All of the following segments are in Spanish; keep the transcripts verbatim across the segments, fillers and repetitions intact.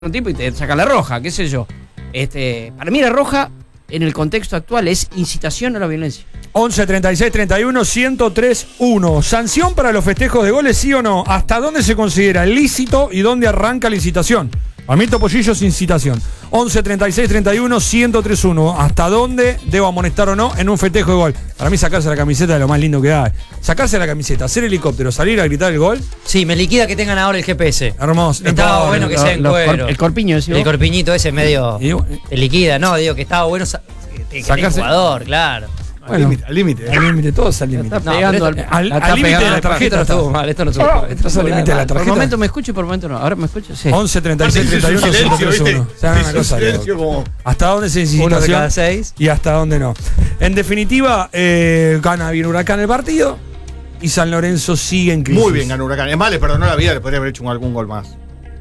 un tipo y te saca la roja, qué sé yo. Este, para mí la roja, en el contexto actual, es incitación a la violencia. once, treinta y seis, treinta y uno, ciento tres, uno. ¿Sanción para los festejos de goles, sí o no? ¿Hasta dónde se considera lícito y dónde arranca la incitación? A mí Topollillo es incitación. once, treinta y seis, treinta y uno, ciento tres, uno. ¿Hasta dónde debo amonestar o no en un festejo de gol? Para mí sacarse la camiseta es lo más lindo que hay. Sacarse la camiseta, hacer helicóptero, salir a gritar el gol. Sí, me liquida que tengan ahora el G P S. Hermoso. Estaba bueno que sea en Los cuero. cor- el corpiño, decís El vos. corpiñito ese medio. Y- Te liquida, no, digo que estaba bueno sa- que, que Sacarse- tenga jugador, claro. Bueno, Al límite. al límite, todos al límite. Está No, pegando pero al, al- la al está límite pegando de la al- tarjeta. Esto no estuvo mal, esto no estuvo Ah, mal. estás al límite de la Por tarjeta. momento me escucho y por momento no. Ahora me escucho, sí. once, treinta y seis, treinta y uno, ciento tres, uno. Se hagan una cosa, Diego. ¿Hasta dónde se Uno de cada incitación seis. y hasta dónde no? En definitiva, eh, gana bien Huracán el partido y San Lorenzo sigue en crisis. Muy bien ganó Huracán. Es más, le perdonó la vida, le podría haber hecho un- algún gol más.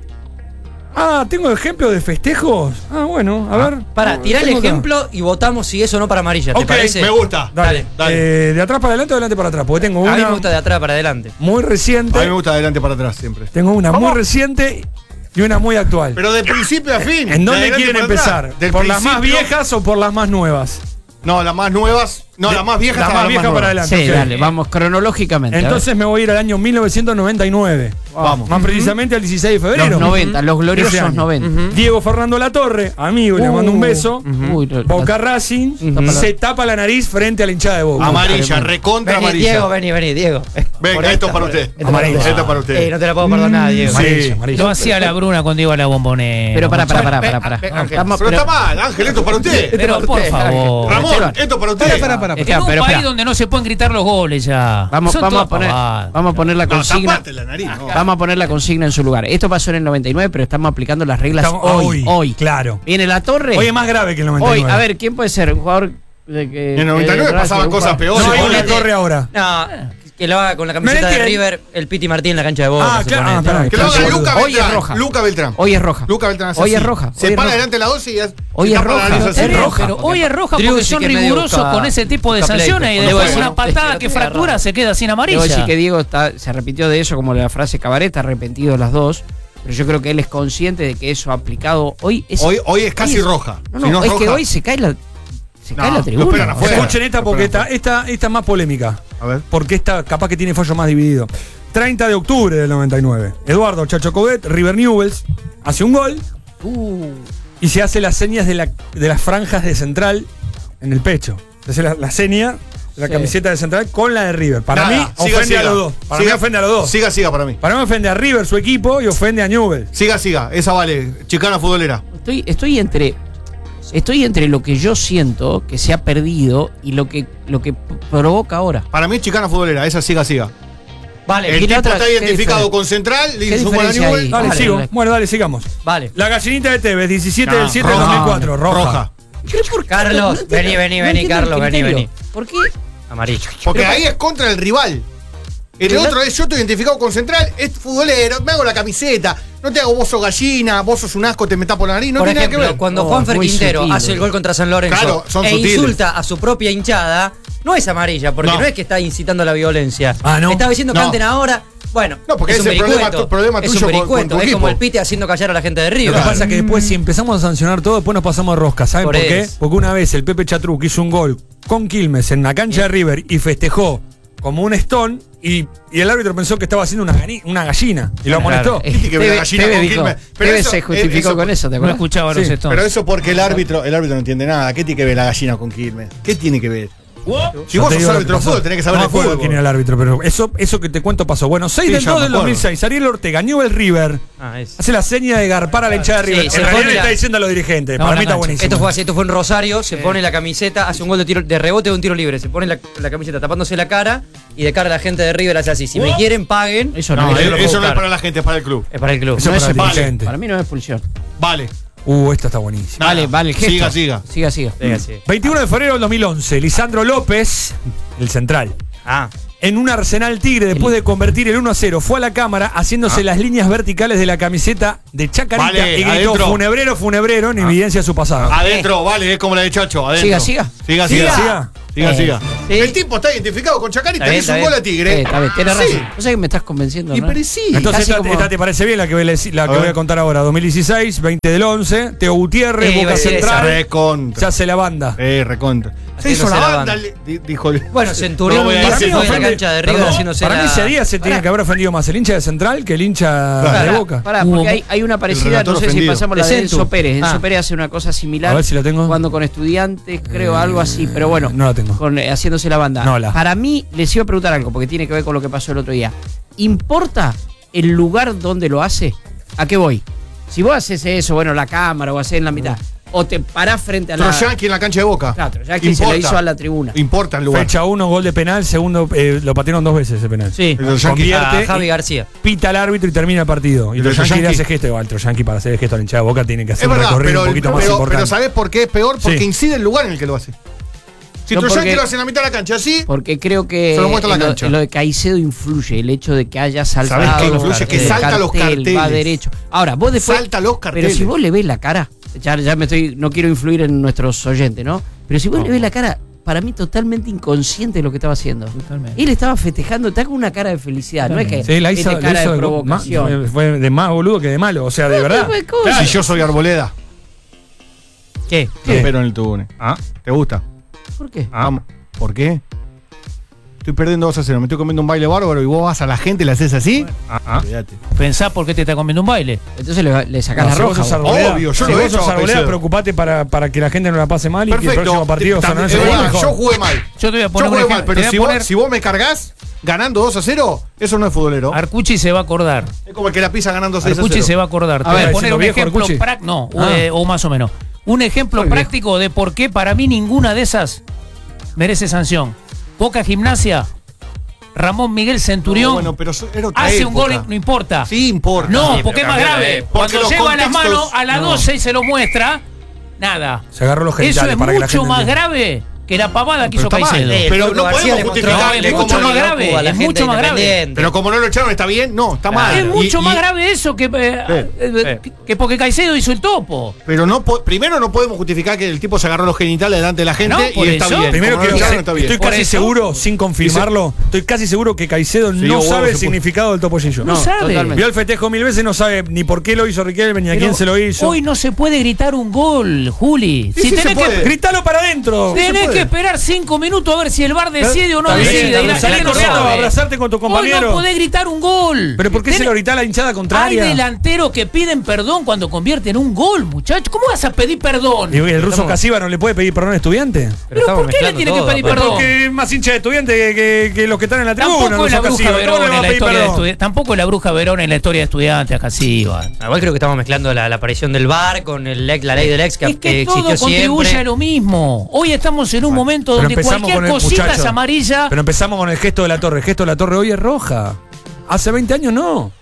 Ah, ¿tengo ejemplos de festejos? Ah, bueno, a ver. Para, tirá el Tengo acá. ejemplo y votamos si es o no para amarilla. ¿Te Ok, parece? me gusta. Dale, Dale. Eh, ¿de atrás para adelante o de adelante para atrás? Porque tengo A mí me una gusta de atrás para adelante. muy A reciente. mí me gusta de adelante para atrás siempre. Tengo una muy reciente y una muy actual. Pero de principio a fin. ¿En de dónde adelante quieren para empezar? atrás. Del ¿Por las más principio- viejas o por las más nuevas? No, las más nuevas. No, las más viejas. La hasta más vieja nuevas. para adelante. Sí, ok. dale, vamos cronológicamente. a ver. Entonces me voy a ir al año mil novecientos noventa y nueve. Vamos. Más precisamente al dieciséis de febrero. Los noventa, los Ese gloriosos año. noventa. Diego Fernando Latorre, amigo, y le mando un beso. Uy, lo- Boca Racing Ujú. se tapa la nariz frente a la hinchada de Boca. Amarilla, recontra Vení, amarilla. Diego, vení, vení, Diego. Venga, Por esto esta, es para por- usted. esto Amarilla. para usted. Esto es para usted. Eh, no te la puedo perdonar, Diego. Sí. Amarilla, amarilla. Lo hacía la Bruna cuando iba a la bombonera. Pero para, para, para, para, para. Estamos- Pero pero- está mal, Ángel, esto es para usted. Pero por favor. Ramón, Esteban. esto es para usted. Para, para, para. En Espera, un pero país espera. donde no se pueden gritar los goles ya. Vamos, Son vamos a todas poner, pavadas. vamos a poner la No, consigna. tapate la nariz. No. Vamos a poner la consigna en su lugar. Esto pasó en el noventa y nueve, pero estamos aplicando las reglas Estamos- hoy, hoy. Claro. Viene la torre. Hoy es más grave que el noventa y Hoy, nueve. a ver, ¿quién puede ser? Un jugador de que. En el noventa y nueve que- pasaban un cosas jugador- peores. No hay Hoy- una torre ahora. No, que lo haga con la camiseta No de entiendo. River, el Piti Martín en la cancha de Boca. Ah, claro. Ah, suponete. pará, Que lo haga Claro, Luca hoy es Beltrán. roja. Luca Beltrán. Hoy es roja. Luca Beltrán hace Hoy así. es roja. Se hoy es para roja. delante de la doce y hace- Hoy se es tapa la roja. nariz así. Es roja. Pero hoy es roja porque Driussi, son que medio rigurosos busca- con ese tipo de busca pleito. sanciones y Debo después decir, una no, patada no que te fractura agarra. se queda sin Debo amarilla. decir que Diego está, se arrepintió de eso, como la frase Cabaret, está arrepentido de las dos. Pero yo creo que él es consciente de que eso aplicado hoy es. Hoy, hoy es casi hoy roja. No, Si no, no es que roja- hoy se cae la. Se No, cae la lo tribuna. esperan O afuera. sea, Escuchen esta porque esta, esta, esta es más polémica. A ver. Porque esta capaz que tiene fallo más dividido. treinta de octubre del noventa y nueve. Eduardo Chacho Coudet, River Newell's, hace un gol uh, y se hace las señas de, la, de las franjas de central en el pecho. Se hace la, la seña de la Sí. camiseta de central con la de River. Para Nada, mí siga, ofende siga. a los dos. Para Siga- mí ofende a los dos. Siga, siga para mí. Para mí ofende a River, su equipo, y ofende a Newell's. Siga, siga. Esa vale. Chicana futbolera. estoy, estoy entre. Estoy entre lo que yo siento que se ha perdido y lo que, lo que p- provoca ahora. Para mí, chicana futbolera. Esa siga, siga. Vale, El ¿qué tipo otra- está qué identificado diferencia? con Central, le ¿Qué hizo un gol a diferencia Newell. hay? Dale, Vale, sigo. dale. Bueno, dale, sigamos. vale. La gallinita de Tevez, diecisiete No, del siete del roja. dos mil cuatro. Roja. Roja. Carlos, vení, vení, vení, Carlos, vení, vení. ¿Por qué? Amarillo. Porque ahí es contra el rival. El Pero otro es yo estoy identificado con Central, es futbolero, me hago la camiseta. No te hago vos sos gallina, vos sos un asco, te me tapo la nariz. No Por tiene ejemplo, nada que ver. cuando No, Juanfer muy Quintero sutil, hace el boludo. gol contra San Lorenzo Claro, son e sutiles. insulta a su propia hinchada, no es amarilla, porque No. no, es que está incitando a la violencia. Ah, ¿no? Estaba diciendo que No. canten ahora. Bueno, No, porque es un ese problema vericueto. tu- problema es tuyo un con- vericueto. con tu Es como el equipo. Pite haciendo callar a la gente de Lo River. que pasa es que después, si empezamos a sancionar todo, después nos pasamos de rosca. ¿Saben por, Por qué? eso. Porque una vez el Pepe Chatruc hizo un gol con Quilmes en la cancha de River y festejó como un stone y, y el árbitro pensó que estaba haciendo una, gani- una gallina y lo amonestó. Claro. ¿Qué tiene que ver la gallina Tevez con dijo- Quilmes? Pero Tevez eso- se justificó eso- con eso, ¿te No acuerdas? escuchaba Sí, los Stones. Pero eso porque el árbitro, el árbitro no entiende nada. ¿Qué tiene que ver la gallina con Quilmes? ¿Qué tiene que ver? Si Yo vos te sos digo lo árbitro de que pasó. fútbol, tenés que saber no de me acuerdo fútbol. quién era el árbitro, pero eso, eso que te cuento pasó. Bueno, seis Sí, del ya dos me del acuerdo. dos mil seis, Ariel Ortega, Newell River, Ah, es. hace la seña de garpar a la hinchada de Sí, River. se en realidad pone le la- está diciendo a los dirigentes. No, Para la mí está cancha. buenísimo. Esto fue así, esto fue en Rosario, se pone la camiseta, hace un gol de tiro de rebote de un tiro libre, se pone la, la camiseta tapándose la cara y de cara a la gente de River hace así. Si me quieren, paguen. Eso No, no, eso es. no puedo es buscar. para la gente, es para el club. Es para el club. Eso no para es el vale. dirigente. Para mí no es expulsión. Vale. Uh, esta está buenísima. Vale, vale, el gesto. Siga, siga. Siga, siga. Venga, sí. veintiuno de febrero del dos mil once, Lisandro López, el central, Ah, en un Arsenal Tigre, después de convertir el uno a cero, fue a la cámara haciéndose las líneas verticales de la camiseta de Chacarita Vale, y gritó adentro. funebrero, funebrero, en evidencia de su pasado. Adentro, vale, es como la de Chacho. Adentro. Siga, siga. Siga, Siga, siga. siga. Siga, Eh, siga. sí. El tipo está identificado con Chacarita, Está bien, le hizo un está gol a Sí, Tigre. está bien, tenés Sí. razón. No sé que me estás convenciendo, Y ¿no? pero sí. Entonces, Casi esta, como- esta te parece bien la que, voy a, decir- la que A voy a ver. contar ahora. dos mil dieciséis, veinte del once, Teo Gutiérrez, Eh, iba Boca a decir esa, Central, Recontra. se hace la banda. Eh, recontra. Se hizo Haciéndose la la banda, banda. le- di- dijo el- Bueno, Centurión No voy a un día decir, se fue de la ofende- cancha de River Perdón, haciéndose para la... mí ese día se tiene que haber ofendido más el hincha de Central que el hincha Claro. de Boca. Pará, Hubo- porque hay, hay una parecida, relator no sé si ofendido. pasamos la De de Centu. Enzo Pérez. Enzo Ah. Pérez hace una cosa similar. A ver si la tengo. Jugando con estudiantes, creo, algo así. Pero bueno, No la tengo. con, eh, haciéndose la banda. No la. Para mí, les iba a preguntar algo, porque tiene que ver con lo que pasó el otro día. ¿Importa el lugar donde lo hace? ¿A qué voy? Si vos haces eso, bueno, la cámara o haces en la mitad, o te parás frente a la... Troyanqui en la cancha de Boca. Claro, Troyanqui se lo hizo a la tribuna. Importa el lugar. Fecha uno, gol de penal, segundo, eh, lo patearon dos veces ese penal. Sí. El Troyanqui- Convierte, a Javi García. pita al árbitro y termina el partido. Y El Troyanqui le Troyanqui- hace gesto. Igual, Troyanqui para hacer el gesto al hinchada de Boca tiene que hacer Es un verdad, recorrido pero, un poquito más pero, importante. pero ¿sabés por qué es peor? Porque Sí. incide el lugar en el que lo hace. Si No, Troyanqui porque- lo hace en la mitad de la cancha así, Porque creo que Se lo muestra la en lo, cancha. en lo de Caicedo influye el hecho de que haya saltado. ¿Sabés qué influye? cartel, Que salta los carteles. Va derecho. Ahora, vos después. salta los Pero carteles. si vos le ves la cara, ya, ya me estoy, no quiero influir en nuestros oyentes, ¿no? Pero si vos le ves la cara, para mí totalmente inconsciente de lo que estaba haciendo. Totalmente. Él estaba festejando, está con una cara de felicidad, no es que Sí, la hizo, tiene la cara hizo de de- provocación. más- fue de más boludo que de malo. O sea, de verdad. fue cosa. Si yo soy Arboleda, ¿Qué? ¿Qué? espero en el tubune. ¿Ah? ¿Te gusta? ¿Por qué? Vamos. ¿Por qué? Estoy perdiendo dos a cero, me estoy comiendo un baile bárbaro y vos vas a la gente y le haces así. Ah, Olvídate. Pensá por qué te está comiendo un baile. Entonces le, le sacás No, la si vos roja. sos vos. Arboleda, Obvio, yo si lo he vos hecho sos a Arboleda, Caicedo. preocupate para, para que la gente no la pase mal y que el Perfecto. próximo partido También- San es Lorenzo verdad, gane yo mejor. jugué mal. Yo te voy a Yo poner un jugué ejemplo. mal, pero te voy si a vos, poner- si vos me cargas ganando dos a cero, eso no es futbolero. Arcucci se va a acordar. Es como el que la pisa ganando seis a Arcucci cero. se va a acordar. Te A voy ver, a poner diciendo un viejo ejemplo Arcucci. práctico. No, Ah. eh, o más o menos. Un ejemplo Muy bien. práctico de por qué para mí ninguna de esas merece sanción. Boca Gimnasia, Ramón Miguel Centurión No, bueno, pero eso era otra hace un época. gol, no importa. Sí importa. No, Sí, porque es pero más cambió la grave. época. Porque Cuando los lleva las contextos- manos a la no. doce y se lo muestra, nada. Se agarró los Eso genitales es para que la mucho gente más entienda. grave que la pavada que pero hizo está mal. Caicedo. Eh, Pero Flaco no García podemos le mostró justificar, el le mucho como más no- grave a la es gente mucho más grave. independiente. Pero como no lo echaron, ¿está bien? No, está mal. Es Y- mucho y- más grave eso que, eh, eh, que- que porque Caicedo hizo el topo. Pero no po- primero no podemos justificar que el tipo se agarró los genitales delante de la gente No, y por está eso. bien. Primero Como no quiero lo echaron, decir, está bien. estoy Por casi eso- seguro, sin confirmarlo, estoy casi seguro que Caicedo Sí, no vos, sabe se el pu- significado del topollillo. No, sabe. totalmente. Vio el festejo mil veces, no sabe ni por qué lo hizo Riquelme, ni a Pero quién se lo hizo. Hoy no se puede gritar un gol, Juli. Sí, sí se tenés puede. que, Gritalo para adentro. se tenés puede. que esperar cinco minutos a ver si el bar decide o no Está bien, decide. está y bien, la salí gente no corriendo a sabe. abrazarte con tu Hoy compañero. no podés gritar un gol. Pero ¿por qué se Tenés- lo grita a la hinchada Hay contraria? delanteros que piden perdón cuando convierten un gol, muchachos. ¿Cómo vas a pedir perdón? ¿Y el ruso Estamos- Casiva no le puede pedir perdón a estudiante? ¿Pero estamos por qué le mezclando tiene que todo, pedir aparte. perdón? Porque es más hincha de estudiante que, que- que los que están en la tribuna. Tampoco no es la son bruja Casiva. ¿Cómo le Verón va a en la pedir historia de perdón? estudiantes. Tampoco es la bruja Verón en la historia de estudiantes, a Casiva. Ah, Igual creo que estamos mezclando la, la aparición del V A R con el, ex- la ley del ex que, Es que que todo existió contribuye siempre. a lo mismo. Hoy estamos en un momento Pero donde empezamos cualquier con el cosita muchacho. es amarilla. Pero empezamos con el gesto de la torre. El gesto de la torre hoy es roja. Hace veinte años no.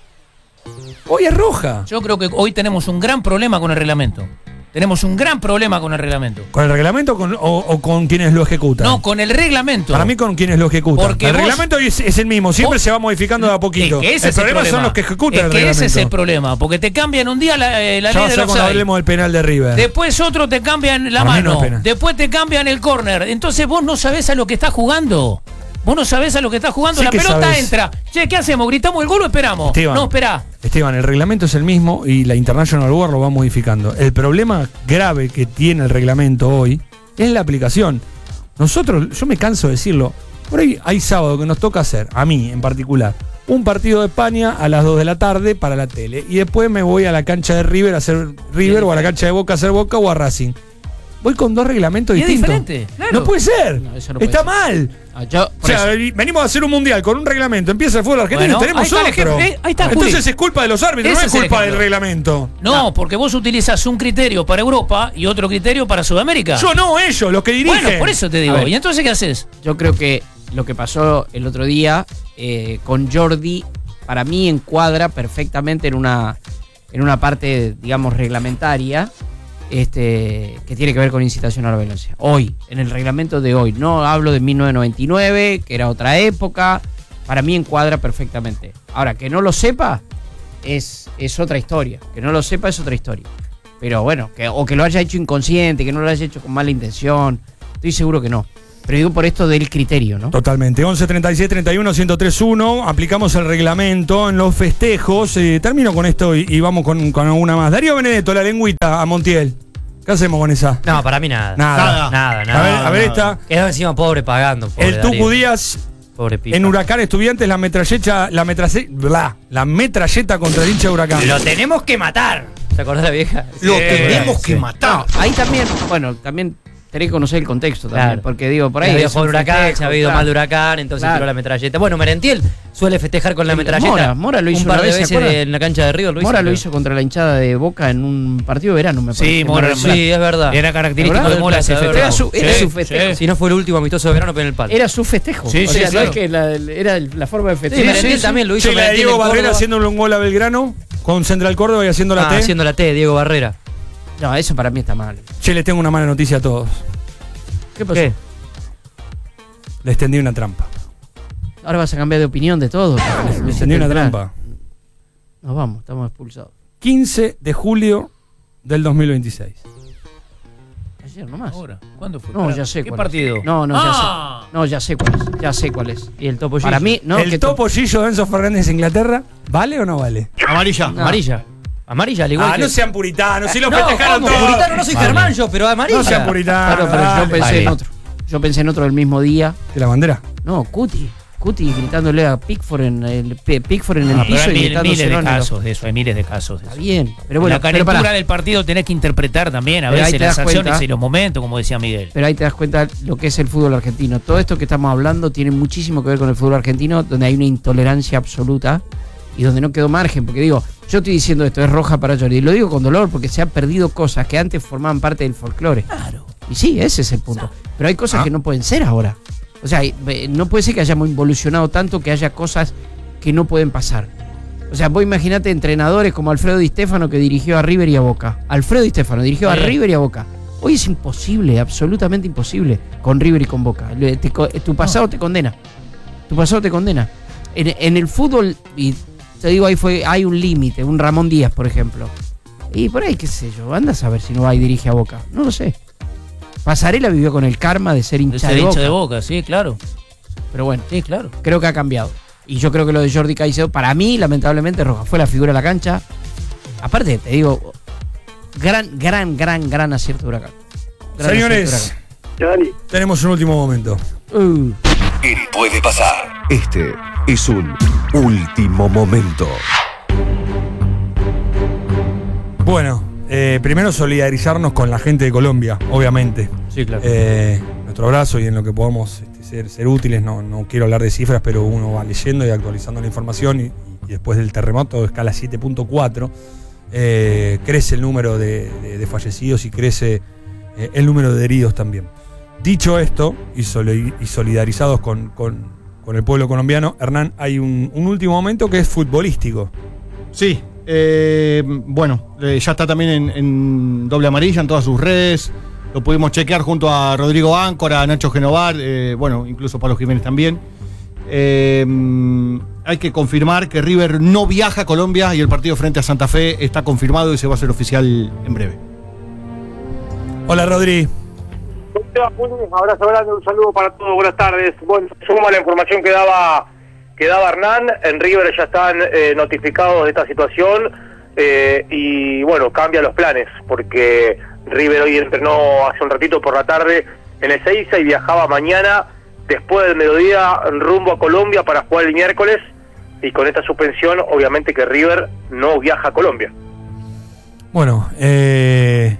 Hoy es roja. Yo creo que hoy tenemos un gran problema con el reglamento. Tenemos un gran problema con el reglamento. ¿Con el reglamento o con, o, o con quienes lo ejecutan? No, con el reglamento. Para mí con quienes lo ejecutan. Porque el vos- reglamento es, es el mismo, siempre vos- se va modificando de a poquito. Es que ese el es problema el son los que ejecutan es el que reglamento. ese es el problema, porque te cambian un día la, eh, la Ya va ley a del ser cuando offside. hablemos del penal de River. Después otro te cambian la Para mí no mano. es penal. Después te cambian el córner. Entonces vos no sabés a lo que estás jugando. Vos no sabés a lo que estás jugando. Sí la que pelota sabés. entra. Che, ¿qué hacemos? ¿Gritamos el gol o esperamos? Esteban. No, esperá. Esteban, el reglamento es el mismo y la International Board lo va modificando. El problema grave que tiene el reglamento hoy es la aplicación. Nosotros, yo me canso de decirlo, por ahí hay sábado que nos toca hacer, a mí en particular, un partido de España a las dos de la tarde para la tele y después me voy a la cancha de River a hacer River o a la cancha de Boca a hacer Boca o a Racing. Voy con dos reglamentos Y es distintos. diferente, claro. No puede ser. No, eso no puede Está ser. mal. Ah, yo, O por sea, eso. venimos a hacer un mundial con un reglamento. Empieza el fútbol argentino Bueno, y tenemos ahí está el otro. ejemplo. Eh, ahí está, Juli. Entonces es culpa de los árbitros, Ese no es es el culpa del ejemplo. reglamento. No, porque vos utilizas un criterio para Europa y otro criterio para Sudamérica. Yo no, ellos, los que dirigen. Bueno, por eso te A digo. ver. ¿Y entonces qué haces? Yo creo que lo que pasó el otro día eh, con Jordi, para mí encuadra perfectamente en una, en una parte, digamos, reglamentaria, este, que tiene que ver con incitación a la violencia. Hoy, en el reglamento de hoy, no hablo de mil novecientos noventa y nueve, que era otra época, para mí encuadra perfectamente. Ahora, que no lo sepa, es, es otra historia. Que no lo sepa es otra historia. Pero bueno, que, o que lo haya hecho inconsciente, que no lo haya hecho con mala intención, estoy seguro que no. Pero digo por esto del criterio, ¿no? Totalmente. once treinta y seis treinta y uno ciento tres uno. Aplicamos el reglamento en los festejos. Eh, termino con esto y, y vamos con, con alguna más. Darío Benedetto, la lengüita a Montiel. ¿Qué hacemos con esa? No, para mí nada. Nada. Nada, A nada. ver, a ver nada. esta. Quedó encima pobre pagando. Pobre El Tucu Darío. Díaz. Pobre pipa. En Huracán Estudiantes, la metralleta, la metralleta, bla, la metralleta contra el hincha de Huracán. Lo tenemos que matar. ¿Se acordás la vieja? Lo Sí, tenemos que sí. matar. No, ahí también, bueno, también tenés que conocer el contexto también, Claro. porque digo, por ahí... Ya había es jugado un Huracán, festejo, se había ido claro. mal de Huracán, entonces Claro. tiró la metralleta. Bueno, Merentiel suele festejar con la El- metralleta. Mora, Mora lo hizo un par una de vez, ¿se veces acuerdan? de- en la cancha de River. Lo hizo, Mora lo creo. hizo contra la hinchada de Boca en un partido de verano, me parece. Sí, Mora, Sí, es verdad. Era característico ¿Verdad? de Mora ese Era festejo. su- era Sí, su festejo. sí. Si no fue el último amistoso de verano, pero en el palo. Era su festejo. Sí, o sí, sea, no claro. es que la, era la forma de Sí, festejar. Merentiel también lo hizo. Che, la de Merentiel Diego en Barrera Córdoba. haciéndole un gol a Belgrano con Central Córdoba y haciendo la Ah, T. haciendo la T, Diego Barrera. No, eso para mí está mal. Che, les tengo una mala noticia a todos. ¿Qué pasó? ¿Qué? Les tendí una trampa. Ahora vas a cambiar de opinión de todo. Les tendí una trampa. Nos vamos, estamos expulsados. quince de julio del dos mil veintiséis. Ayer nomás. Ahora, ¿cuándo fue? No, Pará, ya sé ¿Qué cuál partido? es. No, no, Ah. ya sé. No, ya sé cuál es. Ya sé cuál es. Y el Topo Para Gillo. mí, no. ¿El que topo Gillo de Enzo Fernández Inglaterra vale o no vale? Amarilla. No. Amarilla. Amarilla, al igual Ah, que... no sean puritanos, si lo No, festejaron ¿cómo? todos. Puritano no soy Vale. Germán yo, pero amarilla. No sean puritanos. Claro, pero yo dale. pensé Vale. en otro. Yo pensé en otro del mismo día. ¿De la bandera? No, Cuti. Cuti gritándole a Pickford en el, P- Pickford en el Ah, pero piso hay y mil- gritándose. miles de casos de eso, hay miles de casos de Está eso. bien. Pero bueno, la pero, calentura pará. del partido tenés que interpretar también a Pero ahí veces te las das sanciones cuenta. y los momentos, como decía Miguel. Pero ahí te das cuenta lo que es el fútbol argentino. Todo esto que estamos hablando tiene muchísimo que ver con el fútbol argentino, donde hay una intolerancia absoluta y donde no quedó margen. Porque digo, yo estoy diciendo esto, es roja para Jordi. Y lo digo con dolor porque se han perdido cosas que antes formaban parte del folclore. Claro. Y sí, ese es el punto. Pero hay cosas Ah. que no pueden ser ahora. O sea, eh, no puede ser que hayamos involucionado tanto que haya cosas que no pueden pasar. O sea, vos imaginate entrenadores como Alfredo Di Stéfano que dirigió a River y a Boca. Alfredo Di Stéfano dirigió a Sí. River y a Boca. Hoy es imposible, absolutamente imposible con River y con Boca. Le- te co- tu pasado te condena. Tu pasado te condena. En, en el fútbol, y te digo, ahí fue, hay un límite. Un Ramón Díaz, por ejemplo. Y por ahí, qué sé yo, anda a saber si no va y dirige a Boca. No lo sé. Pasarela vivió con el karma de ser De hincha ser de, hincha Boca. de Boca, sí, claro. Pero bueno, Sí, claro. creo que ha cambiado. Y yo creo que lo de Jordi Caicedo, para mí, lamentablemente, Roja fue la figura de la cancha. Aparte, te digo, gran, gran, gran, gran acierto de Huracán. Gran Señores, acierto de tenemos un último momento. Huracán. Uh. ¿Qué puede pasar? Este es un último momento. Bueno, eh, primero solidarizarnos con la gente de Colombia, obviamente. Sí, claro. Eh, nuestro abrazo y en lo que podamos este, ser, ser útiles. No, no quiero hablar de cifras, pero uno va leyendo y actualizando la información. Y, y después del terremoto de escala siete punto cuatro, eh, crece el número de, de- de fallecidos y crece eh, el número de heridos también. Dicho esto, y, soli- y solidarizados con, con- con el pueblo colombiano, Hernán, hay un, un último momento que es futbolístico. Sí, eh, bueno, eh, ya está también en, en doble amarilla en todas sus redes. Lo pudimos chequear junto a Rodrigo Áncora, a Nacho Genovar, eh, bueno, incluso Pablo Jiménez también. Eh, hay que confirmar que River no viaja a Colombia y el partido frente a Santa Fe está confirmado y se va a hacer oficial en breve. Hola, Rodri. Un abrazo grande, un saludo para todos, buenas tardes. Bueno, suma la información que daba que daba Hernán, en River ya están eh, notificados de esta situación eh, y bueno, cambia los planes, porque River hoy entrenó hace un ratito por la tarde en Ezeiza y viajaba mañana después del mediodía rumbo a Colombia para jugar el miércoles, y con esta suspensión obviamente que River no viaja a Colombia. Bueno, eh,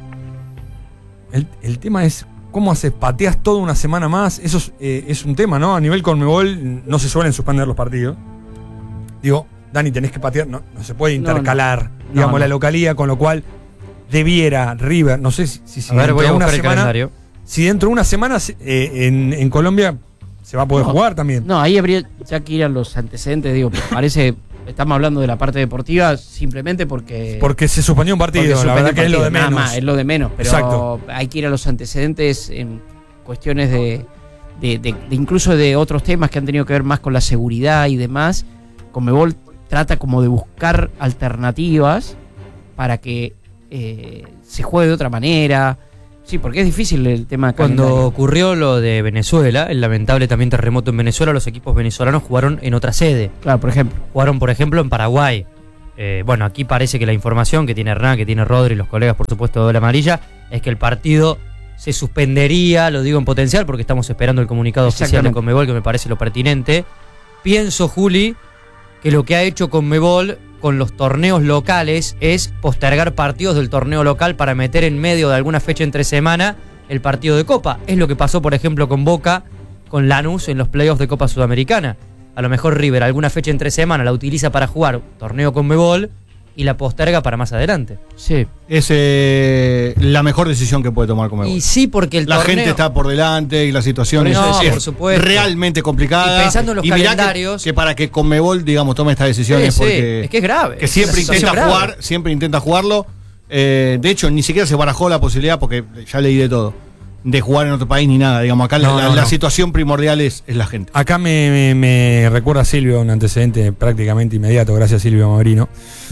el, el tema es cómo haces, pateas toda una semana más. Eso es, eh, es un tema, ¿no? A nivel Conmebol no se suelen suspender los partidos. Digo, Dani, tenés que patear, no, no se puede No, intercalar, no. digamos, No, la no. localía, con lo cual debiera River, no sé si, si, si A ver, dentro voy a de una buscar el semana, calendario. si dentro de una semana eh, en, en Colombia se va a poder No. jugar también. No, ahí habría ya que ir a los antecedentes, digo, pero parece, estamos hablando de la parte deportiva simplemente porque... Porque se suspendió un porque partido, la suspende verdad que es lo de partido, nada menos. más, es lo de menos, pero Exacto. hay que ir a los antecedentes en cuestiones de, de, de- de incluso de otros temas que han tenido que ver más con la seguridad y demás. Conmebol trata como de buscar alternativas para que eh, se juegue de otra manera. Sí, porque es difícil el tema Cuando calendario. ocurrió lo de Venezuela, el lamentable también terremoto en Venezuela, los equipos venezolanos jugaron en otra sede. Claro, por ejemplo. Jugaron, por ejemplo, en Paraguay. Eh, bueno, aquí parece que la información que tiene Hernán, que tiene Rodri y los colegas, por supuesto, de Doble Amarilla, es que el partido se suspendería, lo digo en potencial, porque estamos esperando el comunicado oficial de Conmebol, que me parece lo pertinente. Pienso, Juli, que lo que ha hecho Conmebol con los torneos locales es postergar partidos del torneo local para meter en medio de alguna fecha entre semana el partido de Copa. Es lo que pasó, por ejemplo, con Boca, con Lanús en los playoffs de Copa Sudamericana. A lo mejor River alguna fecha entre semana la utiliza para jugar torneo Conmebol y la posterga para más adelante. Sí. Es eh, la mejor decisión que puede tomar Conmebol. Y sí, porque el la torneo... gente está por delante y la situación Por eso, es, no, es por supuesto. realmente complicada. Y pensando en los mirá calendarios... Que, que para que Conmebol, digamos, tome esta decisión Sí, es sí, porque... es que es grave. Que siempre Es una intenta situación jugar, grave. siempre intenta jugarlo. Eh, de hecho, ni siquiera se barajó la posibilidad, porque ya leí de todo, de jugar en otro país ni nada. Digamos, acá No, la, no, la no. situación primordial es, es la gente. Acá me, me, me recuerda Silvio un antecedente prácticamente inmediato, gracias a Silvio Maurino.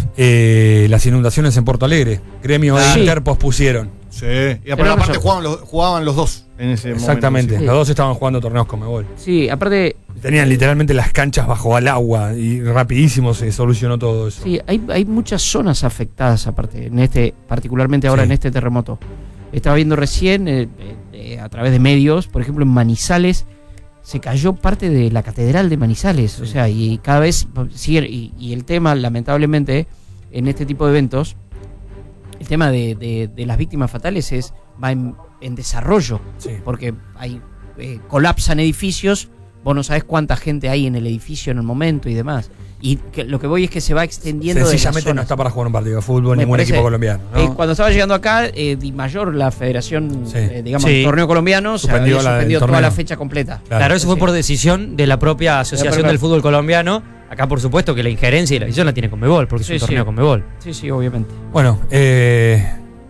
Eh, las inundaciones en Porto Alegre. Gremio Ah, e sí. Inter pospusieron. Sí. Y Pero aparte, aparte razón. jugaban, los, jugaban los dos en ese Exactamente. momento. sí. Los dos estaban jugando torneos Conmebol. Sí, aparte, Tenían literalmente las canchas bajo al agua y rapidísimo se solucionó todo eso. sí, hay, hay muchas zonas afectadas aparte, en este, particularmente ahora Sí. en este terremoto. Estaba viendo recién, eh, eh, eh, a través de medios, por ejemplo, en Manizales, se cayó parte de la catedral de Manizales. O sea, y cada vez sigue, y, y el tema, lamentablemente, en este tipo de eventos, el tema de, de- de las víctimas fatales es va en, en desarrollo, Sí. porque hay eh, colapsan edificios, vos no sabés cuánta gente hay en el edificio en el momento y demás. Y que, lo que voy es que se va extendiendo de las Sencillamente no zonas. está para jugar un partido de fútbol Me ningún parece- equipo colombiano. ¿no? Eh, cuando estaba llegando acá, eh, Di Mayor, la federación, Sí. eh, digamos, Sí. el torneo colombiano, se Suspendió había la- el suspendido toda torneo. la fecha completa. Claro. Claro, eso fue Sí. por decisión de la propia Asociación propia- del Fútbol Colombiano. Acá, por supuesto, que la injerencia y la decisión la tiene Conmebol, porque Sí, es un sí. torneo Conmebol. Sí, sí, obviamente. Bueno, eh,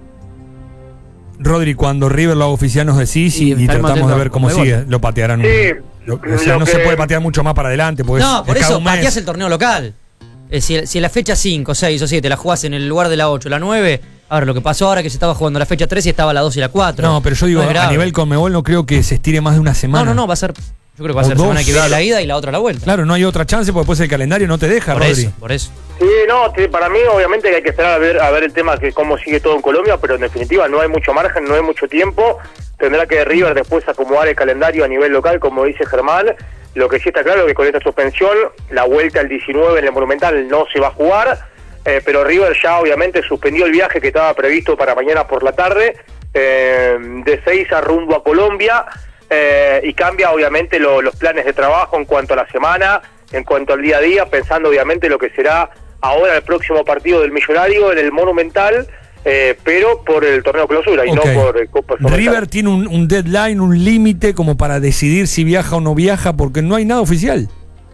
Rodri, cuando River lo haga oficial nos decís Sí, y, y estaremos tratamos de atentos ver cómo a Conmebol. sigue. Lo patearán. Sí, Lo- o sea, lo no que- se puede patear mucho más para adelante. Porque No, es- por es cada eso un mes. pateás el torneo local. Eh, si, si la fecha cinco, seis o siete la jugás en el lugar de la ocho, la nueve, a ver, lo que pasó ahora que se estaba jugando la fecha tres y estaba la dos y la cuatro. No, pero yo digo, No es a grave. nivel Conmebol no creo que se estire más de una No, semana. no, no, va a ser. Yo creo que va a O ser dos, semana que viene claro. la ida y la otra la vuelta. Claro, no hay otra chance porque después el calendario no te deja, por Rodri. eso, por eso. Sí, no, sí, para mí obviamente hay que esperar a ver a ver el tema que cómo sigue todo en Colombia, pero en definitiva no hay mucho margen, no hay mucho tiempo. Tendrá que River después acomodar el calendario a nivel local, como dice Germán. Lo que sí está claro es que con esta suspensión, la vuelta al diecinueve en el Monumental no se va a jugar, eh, pero River ya obviamente suspendió el viaje que estaba previsto para mañana por la tarde, eh, de Seiza rumbo a Colombia, eh, y cambia obviamente lo- los planes de trabajo en cuanto a la semana, en cuanto al día a día, pensando obviamente lo que será ahora el próximo partido del Millonario en el Monumental, eh, pero por el torneo clausura y Ok. no por el Copa Sudamericana. River tiene un, un deadline, un límite como para decidir si viaja o no viaja porque no hay nada oficial.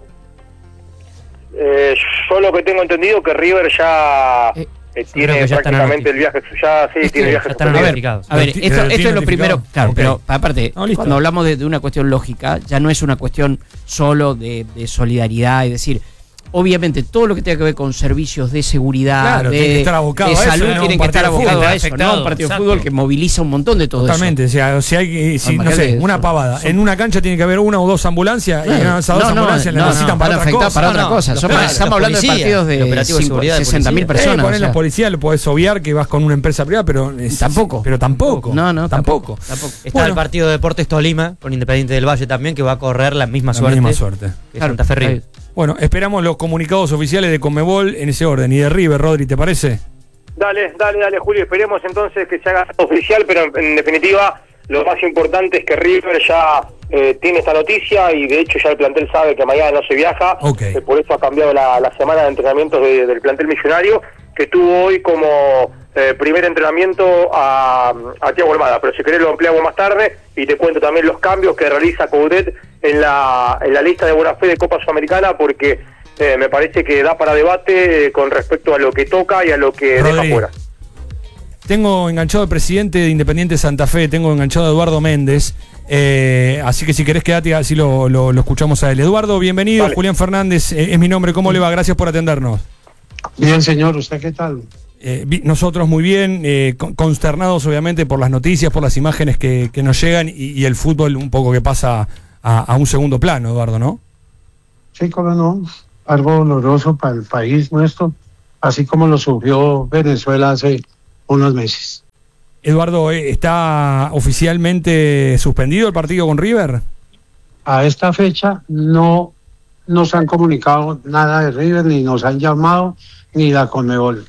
Eh, yo lo que tengo entendido que River ya Eh, eh, creo tiene que ya están prácticamente el viaje, ya sí, Es tiene que el viaje ya están suspendido. notificados. A ver, Noti- esto, pero esto es lo notificado. primero, claro, Ok. pero aparte, No, listo. cuando hablamos de, de una cuestión lógica, ya no es una cuestión solo de, de solidaridad, es decir, obviamente todo lo que tenga que ver con servicios de seguridad, Claro, de, tiene que estar abocado de a eso, salud, no un tienen que partido estar de fútbol, abocados a está eso, no afectado, un partido de exacto. fútbol que moviliza un montón de todo Totalmente, o sea, si hay, si, no Imagínate, sé, una son- pavada. son- En una cancha tiene que haber una o dos ambulancias y Claro. esas dos No, no, ambulancias no, las necesitan no, para van a otra afectar cosa. para No, otra no, cosa. los Somos- planes, estamos los hablando de policías, partidos el de operativo de cinco- seguridad de sesenta mil policía. Sí, personas. poner o sea. la policía, lo podés obviar que vas con una empresa privada, pero es- Tampoco. Pero tampoco. No, no, tampoco. tampoco. Está Bueno. el partido de Deportes Tolima con Independiente del Valle también, que va a correr la misma La suerte misma suerte. que Claro, Santa Fe River. ahí. Bueno, esperamos los comunicados oficiales de Conmebol en ese orden. Y de River, Rodri, ¿te parece? Dale, dale, dale, Julio, esperemos entonces que se haga oficial, pero en, en definitiva lo más importante es que River ya eh, tiene esta noticia y de hecho ya el plantel sabe que mañana no se viaja, Ok. eh, por eso ha cambiado la, la semana de entrenamientos de- del plantel millonario, que tuvo hoy como eh, primer entrenamiento a, a Thiago Almada, pero si querés lo ampliamos más tarde y te cuento también los cambios que realiza Coudet en la, en la lista de buena fe de Copa Sudamericana, porque eh, me parece que da para debate eh, con respecto a lo que toca y a lo que deja Rodri. fuera. Tengo enganchado al presidente de Independiente Santa Fe, tengo enganchado a Eduardo Méndez. eh, así que si querés quedate, así lo, lo, lo escuchamos a él. Eduardo, bienvenido. Vale. Julián Fernández eh, es mi nombre. ¿Cómo le va? Gracias por atendernos. Bien, señor, ¿usted qué tal? Eh, vi- nosotros muy bien, eh, con- consternados obviamente por las noticias, por las imágenes que, que nos llegan y, y el fútbol un poco que pasa a, a un segundo plano, Eduardo, ¿no? Sí, cómo no, algo doloroso para el país nuestro, así como lo sufrió Venezuela hace unos meses. Eduardo, eh, ¿está oficialmente suspendido el partido con River? A esta fecha no nos han comunicado nada de River, ni nos han llamado, ni la Conmebol.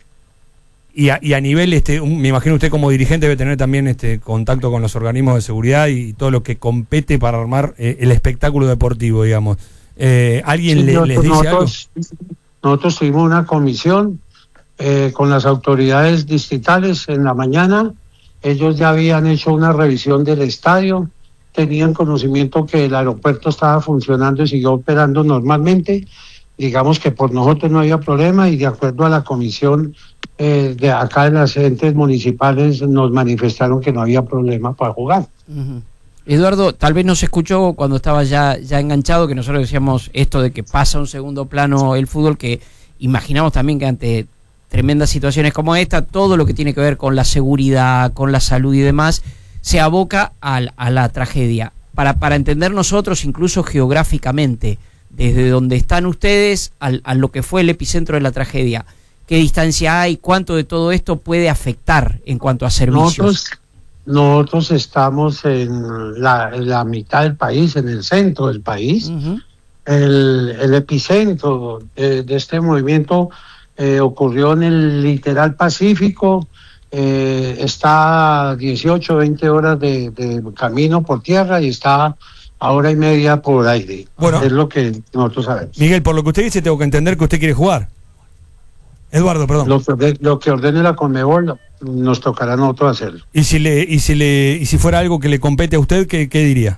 Y a, y a nivel, este, un- me imagino usted como dirigente debe tener también este contacto con los organismos de seguridad y todo lo que compete para armar eh, el espectáculo deportivo, digamos. Eh, ¿Alguien Sí, le- nosotros- les dice algo? nosotros, nosotros tuvimos una comisión eh, con las autoridades distritales en la mañana. Ellos ya habían hecho una revisión del estadio, tenían conocimiento que el aeropuerto estaba funcionando y siguió operando normalmente. Digamos que por nosotros no había problema y de acuerdo a la comisión eh, de acá de las entes municipales nos manifestaron que no había problema para jugar. Ujú. Eduardo, tal vez no se escuchó cuando estaba ya, ya enganchado, que nosotros decíamos esto de que pasa a un segundo plano el fútbol, que imaginamos también que ante tremendas situaciones como esta, todo lo que tiene que ver con la seguridad, con la salud y demás, se aboca al- a la tragedia. Para, para entender nosotros, incluso geográficamente, desde donde están ustedes al, a lo que fue el epicentro de la tragedia, ¿qué distancia hay? ¿Cuánto de todo esto puede afectar en cuanto a servicios? Nosotros, nosotros estamos en la, en la mitad del país, en el centro del país. Ujú. El, el epicentro de, de este movimiento eh, ocurrió en el litoral pacífico, eh, está a dieciocho, veinte horas de, de camino por tierra y está a hora y media por aire. Bueno. Es lo que nosotros sabemos. Miguel, por lo que usted dice, tengo que entender que usted quiere jugar. Eduardo, perdón. Lo que, orde- lo que ordene la Conmebol nos tocará a nosotros hacerlo. Y si le, y si le, y si fuera algo que le compete a usted, ¿qué, qué diría?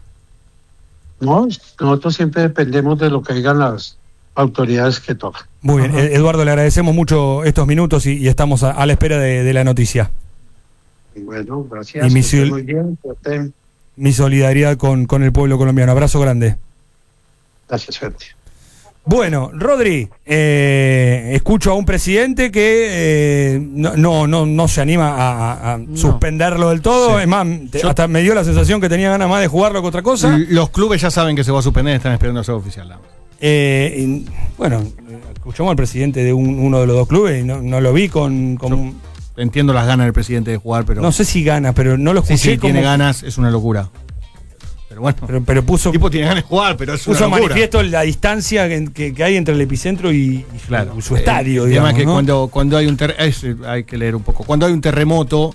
No, nosotros siempre dependemos de lo que digan las autoridades que tocan. Muy bien, Ed- Eduardo, le agradecemos mucho estos minutos y, y estamos a, a la espera de, de la noticia. Y bueno, gracias. Y mi que esté sil- muy bien. que esté- Mi solidaridad con, con el pueblo colombiano. Abrazo grande. Gracias, suerte. Bueno, Rodri, eh, escucho a un presidente que eh, no, no, no, no se anima a, a- a No. suspenderlo del todo. Sí. Es más, te- Yo- hasta me dio la sensación que tenía ganas más de jugarlo que otra cosa. L- Los clubes ya saben que se va a suspender, están esperando a ser oficial. nada más. Eh, y, bueno, escuchamos al presidente de un- uno de los dos clubes y no, no lo vi con... con- Entiendo las ganas del presidente de jugar, pero no sé si gana, pero no lo sí, escuché sí, como... tiene ganas, es una locura. Pero bueno, Pero, pero puso, el tipo tiene ganas de jugar, pero es una puso locura. manifiesto la distancia que, que- que hay entre el epicentro y, y su, Claro. su estadio, El tema digamos, es que ¿no? cuando, cuando hay un ter- es, eh, hay que leer un poco. Cuando hay un terremoto,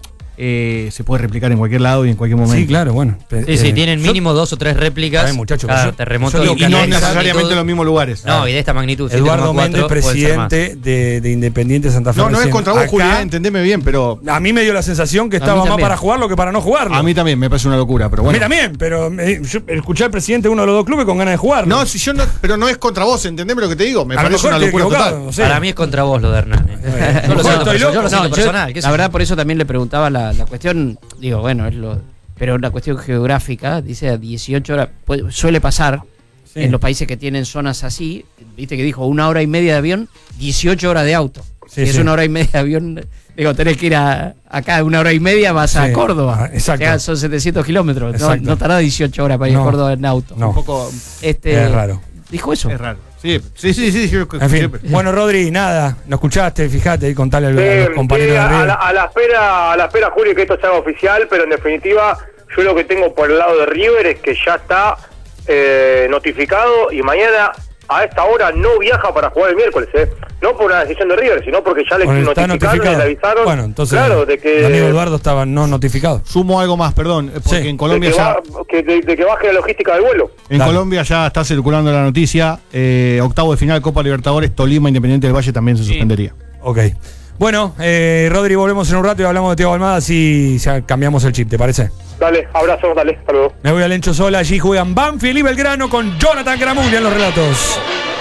eh, se puede replicar en cualquier lado y en cualquier momento. Sí, claro, bueno. Sí, sí, Eh, tienen yo- mínimo dos o tres réplicas. Ay, muchacho, cada yo- terremoto yo digo y que Y no de esta necesariamente en magnitud- los mismos lugares. No, y de esta magnitud. Eduardo siete coma cuatro, Méndez, puede ser más. presidente de, de Independiente Santa Fe. No, no es recién. contra vos, Acá, Julián, entendeme bien, pero A mí me dio la sensación que A mí estaba más también. para jugarlo que para no jugarlo. a mí también me parece una locura. Pero A mí bueno. también, pero me- yo escuché al presidente de uno de los dos clubes con ganas de jugarlo. No, si yo no, pero no es contra vos, entendeme lo que te digo. Me a lo parece mejor una estoy locura equivocado, total. no sé. Para mí es contra vos lo de Hernán. eh. Bueno, Yo lo estoy siento, loco. perso- yo lo No, siento yo, personal. qué sé la yo. verdad, por eso también le preguntaba la, la cuestión, digo, bueno, es lo, pero la cuestión geográfica, dice a dieciocho horas, puede- suele pasar Sí. en los países que tienen zonas así, viste que dijo una hora y media de avión, dieciocho horas de auto. Sí, si es sí. una hora y media de avión, digo, tenés que ir a, acá una hora y media, vas a Sí. Córdoba. Ah, exacto. O sea, son setecientos kilómetros, no, Exacto. no tarda dieciocho horas para ir No. a Córdoba en auto. No. Un poco Este, Es raro. Dijo eso. es raro. Sí, sí, sí, sí. yo- En fin. siempre. Bueno, Rodri, nada, ¿no escuchaste? Fíjate y contale a los Sí, compañeros sí, de a, River. la, a la espera, a la espera, Julio, que esto se haga oficial, pero en definitiva, yo lo que tengo por el lado de River es que ya está eh, notificado y mañana a esta hora no viaja para jugar el miércoles, ¿eh? No por una decisión de River, sino porque ya le Bueno, está notificaron y notificado. le avisaron. Bueno, entonces claro, de que, el amigo Eduardo estaba no notificado. Sumo algo más, perdón, eh, porque Sí. en de Colombia que, ya. va- que- de- de que baje la logística del vuelo. En Dale. Colombia ya está circulando la noticia. eh, octavo de final Copa Libertadores, Tolima, Independiente del Valle también se suspendería. Ok. Bueno, eh, Rodri, volvemos en un rato y hablamos de Thiago Almada si si cambiamos el chip, ¿te parece? Dale, abrazo, dale, hasta luego. Me voy al Encho Sola, allí juegan Banfield y Belgrano con Jonathan Gramuglia en los relatos.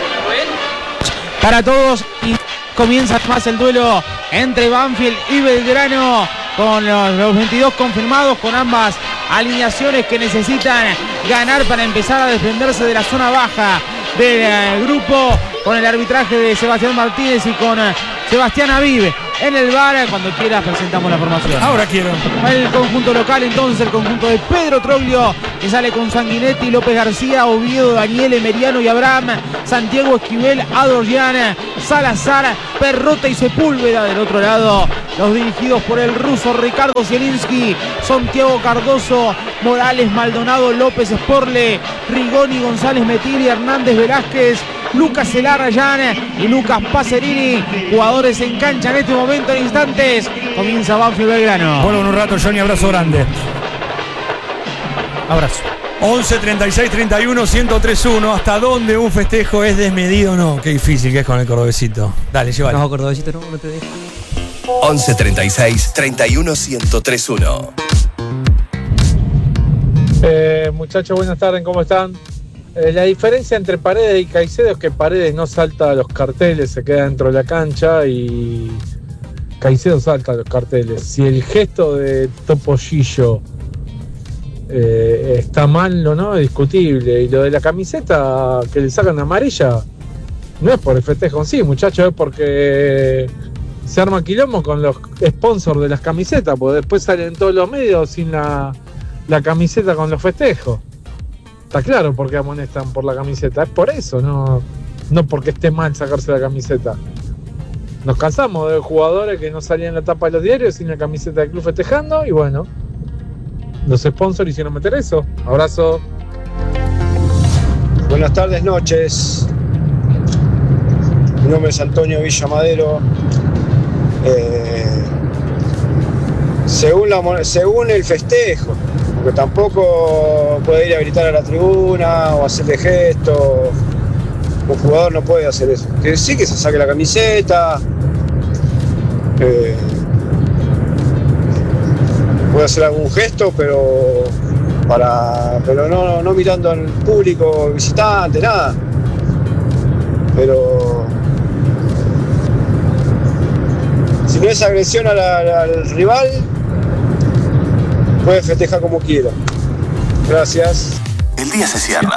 Para todos y comienza más el duelo entre Banfield y Belgrano con los, los veintidós confirmados, con ambas alineaciones que necesitan ganar para empezar a desprenderse de la zona baja del eh, grupo, con el arbitraje de Sebastián Martínez y con eh, Sebastián Aviv en el V A R. Cuando quieras presentamos la formación. Ahora quiero. El conjunto local, entonces, el conjunto de Pedro Troglio, que sale con Sanguinetti, López García, Oviedo, Daniel, Emeriano y Abraham, Santiago Esquivel, Adorjan, Salazar, Perrota y Sepúlveda. Del otro lado, los dirigidos por el ruso Ricardo Zielinski, Santiago Cardoso, Morales, Maldonado, López Sporle, Rigoni, González Metiri, Hernández Velázquez, Lucas Elarrayán y Lucas Pacerini. Jugadores en cancha en este momento, en instantes. Comienza Banfield Belgrano. Vuelvo en un rato, Johnny. Abrazo grande. Abrazo. once treinta y seis treinta y uno ciento tres uno. ¿Hasta dónde un festejo es desmedido o no? Qué difícil que es con el cordobesito. Dale, llévalo. No, cordobesito, no, no te dejes. once treinta y seis treinta y uno ciento tres uno. Eh, muchachos, buenas tardes, ¿cómo están? Eh, la diferencia entre Paredes y Caicedo es que Paredes no salta a los carteles, se queda dentro de la cancha, y Caicedo salta a los carteles. Si el gesto de Topollillo eh, está mal o no, es discutible. Y lo de la camiseta que le sacan amarilla no es por el festejo en sí, muchachos, es porque se arma quilombo con los sponsors de las camisetas, porque después salen todos los medios sin la, la camiseta con los festejos. Está claro por qué amonestan por la camiseta, es por eso, no, no porque esté mal sacarse la camiseta. Nos cansamos de jugadores que no salían en la tapa de los diarios sin la camiseta del club festejando, y bueno, los sponsors hicieron meter eso. Abrazo. Buenas tardes, noches. Mi nombre es Antonio Villamadero. Eh, según, la, según el festejo, porque tampoco puede ir a gritar a la tribuna o hacerle gestos. Un jugador no puede hacer eso. Que sí, que se saque la camiseta. Eh, puede hacer algún gesto, pero para, pero no, no mirando al público visitante, nada. Pero si no es agresión a la, al rival, puede festejar como quiera. Gracias. El día se cierra.